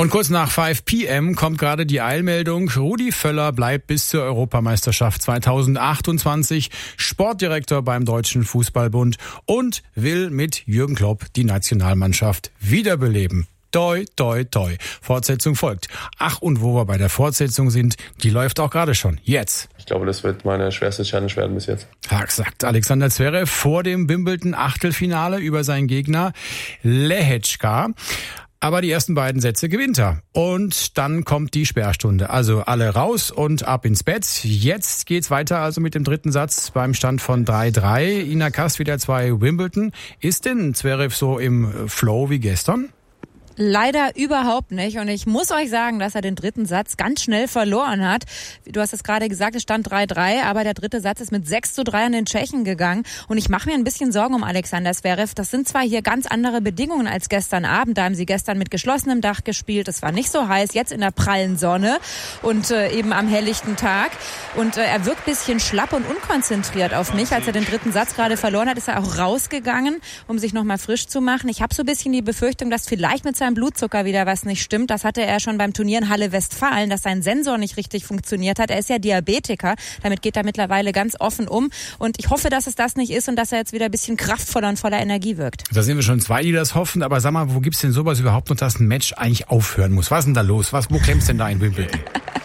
Und kurz nach 5 p.m. kommt gerade die Eilmeldung. Rudi Völler bleibt bis zur Europameisterschaft 2028 Sportdirektor beim Deutschen Fußballbund und will mit Jürgen Klopp die Nationalmannschaft wiederbeleben. Toi, toi, toi. Fortsetzung folgt. Ach, und wo wir bei der Fortsetzung sind, die läuft auch gerade schon. Jetzt. Ich glaube, das wird meine schwerste Challenge werden bis jetzt. Sagt Alexander Zverev vor dem Wimbledon-Achtelfinale über seinen Gegner Lehečka. Aber die ersten beiden Sätze gewinnt er. Und dann kommt die Sperrstunde. Also alle raus und ab ins Bett. Jetzt geht's weiter also mit dem dritten Satz beim Stand von 3-3. Ina Kast wieder 2 Wimbledon. Ist denn Zverev so im Flow wie gestern? Leider überhaupt nicht. Und ich muss euch sagen, dass er den dritten Satz ganz schnell verloren hat. Du hast es gerade gesagt, es stand 3-3, aber der dritte Satz ist mit 6-3 an den Tschechen gegangen. Und ich mache mir ein bisschen Sorgen um Alexander Zverev. Das sind zwar hier ganz andere Bedingungen als gestern Abend. Da haben sie gestern mit geschlossenem Dach gespielt. Es war nicht so heiß, jetzt in der prallen Sonne und eben am helllichten Tag. Und er wirkt ein bisschen schlapp und unkonzentriert auf mich. Als er den dritten Satz gerade verloren hat, ist er auch rausgegangen, um sich nochmal frisch zu machen. Ich habe so ein bisschen die Befürchtung, dass vielleicht mit seinem Blutzucker wieder was nicht stimmt. Das hatte er schon beim Turnier in Halle Westfalen, dass sein Sensor nicht richtig funktioniert hat. Er ist ja Diabetiker. Damit geht er mittlerweile ganz offen um. Und ich hoffe, dass es das nicht ist und dass er jetzt wieder ein bisschen kraftvoller und voller Energie wirkt. Da sind wir schon 2, die das hoffen. Aber sag mal, wo gibt's denn sowas überhaupt noch, dass ein Match eigentlich aufhören muss? Was ist denn da los? Wo klemmt's denn da in Wimbledon?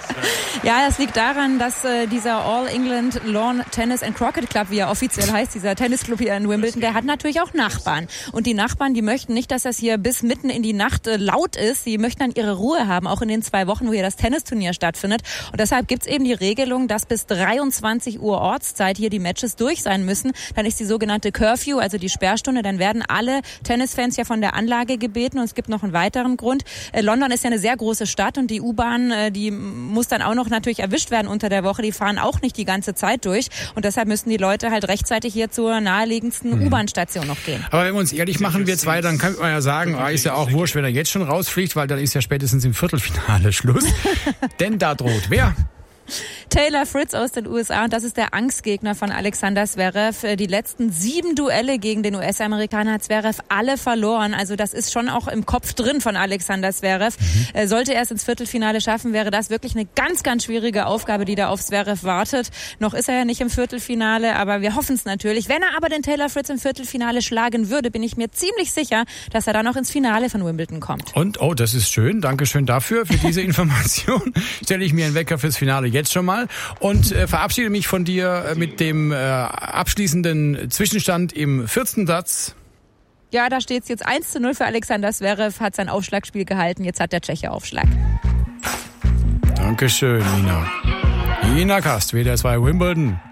Ja, das liegt daran, dass dieser All England Lawn Tennis and Croquet Club, wie er offiziell heißt, dieser Tennisclub hier in Wimbledon, der hat natürlich auch Nachbarn. Und die Nachbarn, die möchten nicht, dass das hier bis mitten in die Nacht laut ist. Die möchten dann ihre Ruhe haben, auch in den 2 Wochen, wo hier das Tennisturnier stattfindet. Und deshalb gibt's eben die Regelung, dass bis 23 Uhr Ortszeit hier die Matches durch sein müssen. Dann ist die sogenannte Curfew, also die Sperrstunde. Dann werden alle Tennisfans ja von der Anlage gebeten. Und es gibt noch einen weiteren Grund. London ist ja eine sehr große Stadt und die U-Bahn, die muss dann auch noch natürlich erwischt werden unter der Woche. Die fahren auch nicht die ganze Zeit durch. Und deshalb müssen die Leute halt rechtzeitig hier zur naheliegendsten U-Bahn-Station noch gehen. Aber wenn wir uns ehrlich machen, wir 2, dann kann man ja sagen, ist ja auch wurscht, wenn er jetzt schon rausfliegt, weil dann ist ja spätestens im Viertelfinale Schluss. Denn da droht wer? Taylor Fritz aus den USA, und das ist der Angstgegner von Alexander Zverev. Die letzten 7 Duelle gegen den US-Amerikaner hat Zverev alle verloren. Also das ist schon auch im Kopf drin von Alexander Zverev. Sollte er es ins Viertelfinale schaffen, wäre das wirklich eine ganz, ganz schwierige Aufgabe, die da auf Zverev wartet. Noch ist er ja nicht im Viertelfinale, aber wir hoffen es natürlich. Wenn er aber den Taylor Fritz im Viertelfinale schlagen würde, bin ich mir ziemlich sicher, dass er dann noch ins Finale von Wimbledon kommt. Und, das ist schön. Dankeschön dafür, für diese Information. Stelle ich mir einen Wecker fürs Finale jetzt schon mal und verabschiede mich von dir mit dem abschließenden Zwischenstand im 14. Satz. Ja, da steht es jetzt 1-0 für Alexander Zverev, hat sein Aufschlagspiel gehalten, jetzt hat der Tscheche Aufschlag. Dankeschön, Ina. Ina Kast, WDR 2 Wimbledon.